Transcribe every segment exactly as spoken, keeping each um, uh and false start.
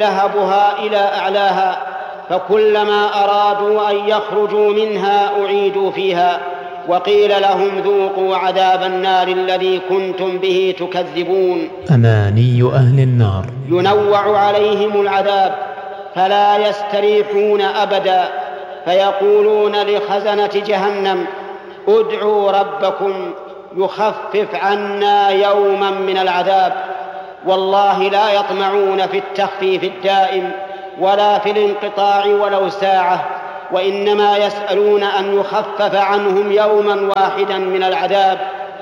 لهبها إلى أعلاها، فكلما أرادوا أن يخرجوا منها أعيدوا فيها، وقيل لهم ذوقوا عذاب النار الذي كنتم به تكذبون. أماني أهل النار. ينوع عليهم العذاب فلا يستريحون أبدا، فيقولون لخزنة جهنم ادعوا ربكم يخفف عنا يوما من العذاب. والله لا يطمعون في التخفيف الدائم ولا في الانقطاع ولو ساعة، وإنما يسألون أن يخفف عنهم يوما واحدا من العذاب،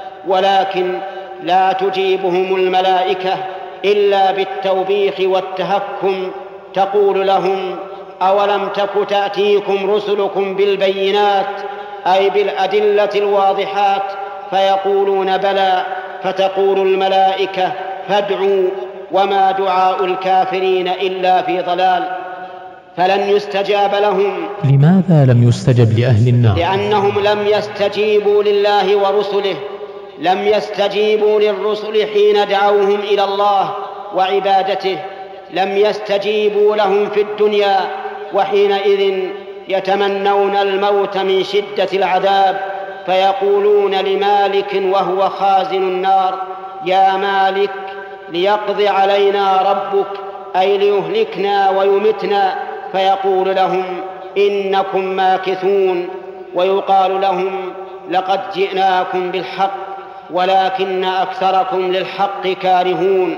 ولكن لا تجيبهم الملائكة إلا بالتوبيخ والتهكم، تقول لهم أولم تك تأتيكم رسلكم بالبينات أي بالأدلة الواضحات؟ فيقولون بلى، فتقول الملائكة فادعوا، وما دعاء الكافرين إلا في ضلال. فلن يستجاب لهم. لماذا لم يستجب لأهل النار؟ لأنهم لم يستجيبوا لله ورسله، لم يستجيبوا للرسل حين دعوهم إلى الله وعبادته، لم يستجيبوا لهم في الدنيا، وحينئذ يتمنون الموت من شدة العذاب، فيقولون لمالك وهو خازن النار يا مالك ليقضي علينا ربك، أي ليهلكنا ويمتنا، فيقول لهم إنكم ماكثون، ويقال لهم لقد جئناكم بالحق ولكن أكثركم للحق كارهون.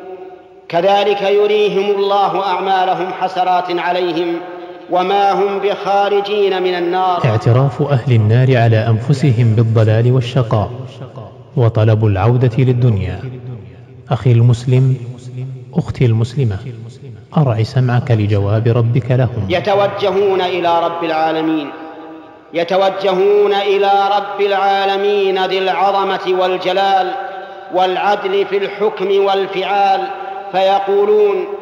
كذلك يريهم الله أعمالهم حسرات عليهم وما هم بخارجين من النار. اعتراف أهل النار على أنفسهم بالضلال والشقاء وطلب العودة للدنيا. أخي المسلم، أختي المسلمة، أرع سمعك لجواب ربك لهم. يتوجهون إلى رب العالمين، يتوجهون إلى رب العالمين ذي العظمة والجلال والعدل في الحكم والفعال، فيقولون